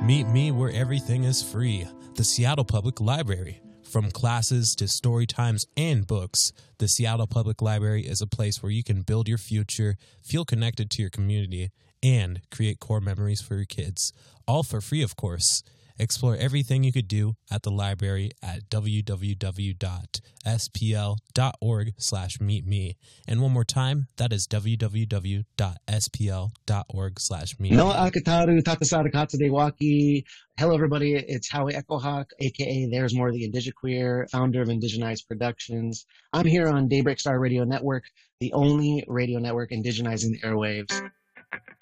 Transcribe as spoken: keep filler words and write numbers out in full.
Meet me where everything is free. The Seattle Public Library. From classes to story times and books, the Seattle Public Library is a place where you can build your future, feel connected to your community, and create core memories for your kids. All for free, of course. Explore everything you could do at the library at www.spl.org slash meet me. And one more time, that is www.spl.org slash meet me. No akataru tatasara katsudewaki. Hello, everybody. It's Howie Echohawk, a k a. There's More the Indigiqueer, founder of Indigenize Productions. I'm here on Daybreak Star Radio Network, the only radio network indigenizing the airwaves.